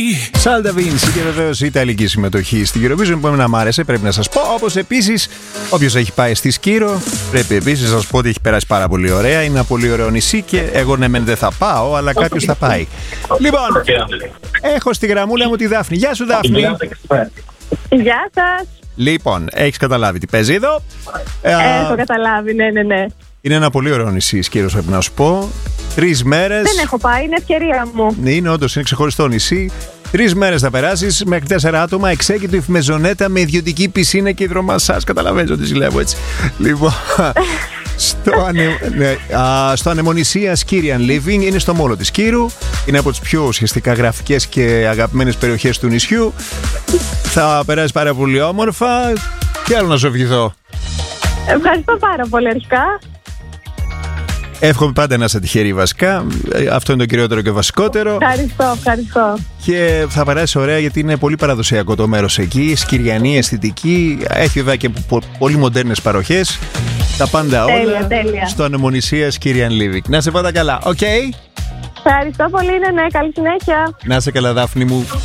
Σάλτα Βίνση και βεβαίως η ιταλική συμμετοχή στην Eurovision που εμένα μ' άρεσε, πρέπει να σας πω. Όπως επίσης, όποιος έχει πάει στη Σκύρο, πρέπει επίσης να σας πω ότι έχει περάσει πάρα πολύ ωραία. Είναι ένα πολύ ωραίο νησί και εγώ ναι, μεν δεν θα πάω, αλλά κάποιος θα πάει. Λοιπόν, έχω στη γραμμούλα μου τη Δάφνη. Γεια σου, Δάφνη. Γεια σας. Λοιπόν, έχεις καταλάβει τι παίζει εδώ? Έχω καταλάβει, ναι. Είναι ένα πολύ ωραίο νησί η Σκύρος, πρέπει να σου πω. 3 μέρες. Δεν έχω πάει, είναι ευκαιρία μου. Είναι όντως, είναι ξεχωριστό νησί. 3 μέρες θα περάσεις, μέχρι 4 άτομα, executive μεζονέτα με ιδιωτική πισίνα και υδρομασάζ. Καταλαβαίνεις ότι ζηλεύω έτσι. Λοιπόν, στο ανεμονησία Skirian Living, είναι στο μόλο της Σκύρου. Είναι από τις πιο ουσιαστικά γραφικές και αγαπημένες περιοχές του νησιού. Θα περάσεις πάρα πολύ όμορφα. Τι άλλο να σου ευχηθώ? Ευχαριστώ πάρα πολύ αρχικά. Εύχομαι πάντα να είσαι τυχερή βασικά. Αυτό είναι το κυριότερο και βασικότερο. Ευχαριστώ. Και θα περάσει ωραία γιατί είναι πολύ παραδοσιακό το μέρος εκεί. Σκυριανή, αισθητική. Έχει βέβαια και πολύ μοντέρνες παροχές. Τα πάντα όλα. Τέλεια. Στο ανεμονησία Skirian Living. Να σε πάντα καλά. Οκ. Ευχαριστώ πολύ, ναι. Καλή συνέχεια. Να σε καλά, Δάφνη μου.